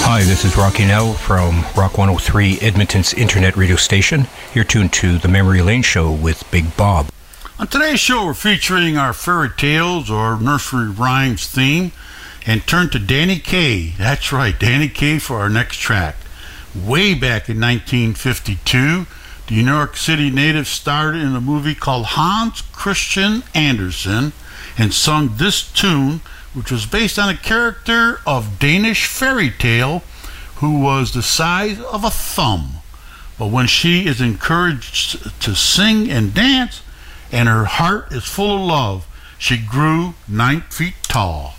Hi, this is Rocky Nell from Rock 103, Edmonton's internet radio station. You're tuned to The Memory Lane Show with Big Bob. On today's show, we're featuring our fairy tales or nursery rhymes theme and turn to Danny Kaye. That's right, Danny Kaye for our next track. Way back in 1952, the New York City native starred in a movie called Hans Christian Andersen and sung this tune, which was based on a character of Danish fairy tale who was the size of a thumb. But when she is encouraged to sing and dance and her heart is full of love, she grew 9 feet tall.